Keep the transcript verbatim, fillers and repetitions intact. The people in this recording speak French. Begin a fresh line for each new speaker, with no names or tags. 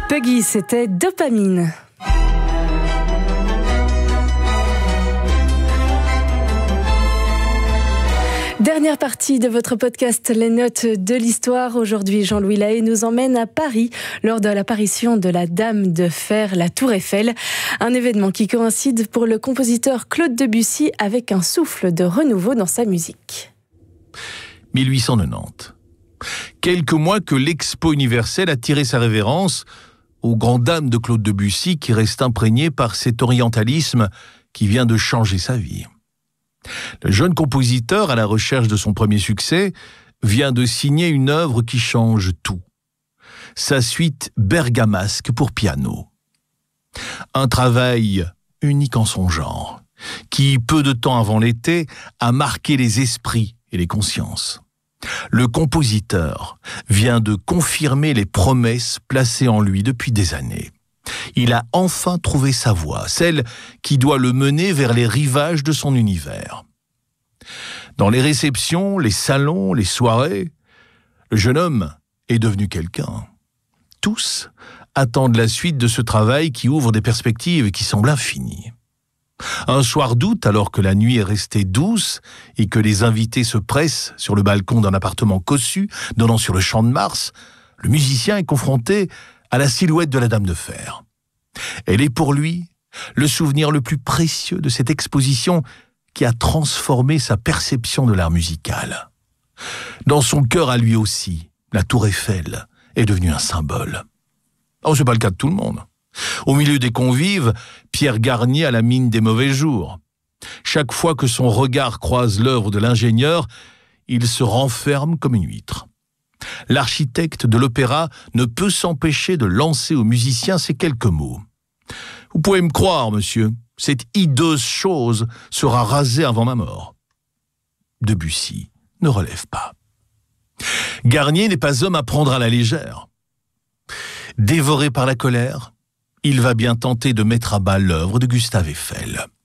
Puggy, c'était Dopamine. Dernière partie de votre podcast Les Notes de l'Histoire. Aujourd'hui, Jean-Louis Lahaye nous emmène à Paris lors de l'apparition de la Dame de Fer, la Tour Eiffel. Un événement qui coïncide pour le compositeur Claude Debussy avec un souffle de renouveau dans sa musique.
mille huit cent quatre-vingt-dix. Quelques mois que l'Expo universelle a tiré sa révérence aux grandes dames de Claude Debussy qui reste imprégné par cet orientalisme qui vient de changer sa vie. Le jeune compositeur, à la recherche de son premier succès, vient de signer une œuvre qui change tout. Sa suite bergamasque pour piano. Un travail unique en son genre, qui, peu de temps avant l'été, a marqué les esprits et les consciences. Le compositeur vient de confirmer les promesses placées en lui depuis des années. Il a enfin trouvé sa voie, celle qui doit le mener vers les rivages de son univers. Dans les réceptions, les salons, les soirées, le jeune homme est devenu quelqu'un. Tous attendent la suite de ce travail qui ouvre des perspectives qui semblent infinies. Un soir d'août, alors que la nuit est restée douce et que les invités se pressent sur le balcon d'un appartement cossu donnant sur le champ de Mars, le musicien est confronté à la silhouette de la Dame de Fer. Elle est pour lui le souvenir le plus précieux de cette exposition qui a transformé sa perception de l'art musical. Dans son cœur à lui aussi, la Tour Eiffel est devenue un symbole. Oh, c'est pas le cas de tout le monde. Au milieu des convives, Pierre Garnier a la mine des mauvais jours. Chaque fois que son regard croise l'œuvre de l'ingénieur, il se renferme comme une huître. L'architecte de l'opéra ne peut s'empêcher de lancer au musicien ces quelques mots. « Vous pouvez me croire, monsieur, cette hideuse chose sera rasée avant ma mort. » Debussy ne relève pas. Garnier n'est pas homme à prendre à la légère. Dévoré par la colère, il va bien tenter de mettre à bas l'œuvre de Gustave Eiffel.